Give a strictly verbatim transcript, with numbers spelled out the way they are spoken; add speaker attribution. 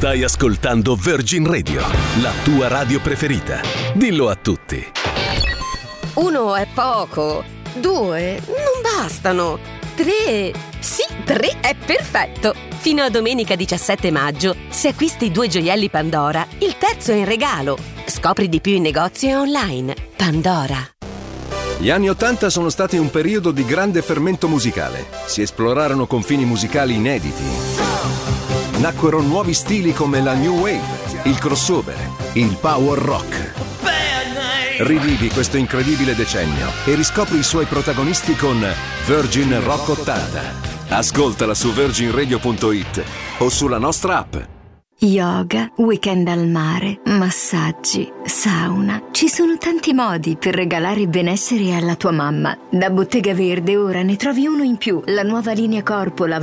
Speaker 1: Stai ascoltando Virgin Radio, la tua radio preferita. Dillo a tutti.
Speaker 2: Uno è poco, due non bastano, tre, sì, tre è perfetto. Fino a domenica diciassette maggio, se acquisti due gioielli Pandora, il terzo è in regalo. Scopri di più in negozio e online. Pandora.
Speaker 3: Gli anni Ottanta sono stati un periodo di grande fermento musicale. Si esplorarono confini musicali inediti. Nacquero nuovi stili come la New Wave, il crossover, il power rock. Rivivi questo incredibile decennio e riscopri i suoi protagonisti con Virgin Rock ottanta. Ascoltala su virgin radio punto it o sulla nostra app.
Speaker 4: Yoga, weekend al mare, massaggi, sauna. Ci sono tanti modi per regalare benessere alla tua mamma. Da Bottega Verde ora ne trovi uno in più. La nuova linea corpo